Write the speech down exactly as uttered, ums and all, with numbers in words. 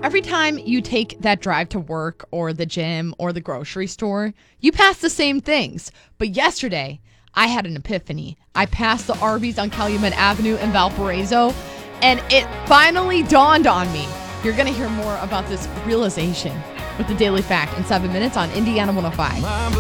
Every time you take that drive to work or the gym or the grocery store, you pass the same things. But yesterday, I had an epiphany. I passed the Arby's on Calumet Avenue in Valparaiso, and it finally dawned on me. You're going to hear more about this realization with the Daily Fact in seven minutes on Indiana one oh five.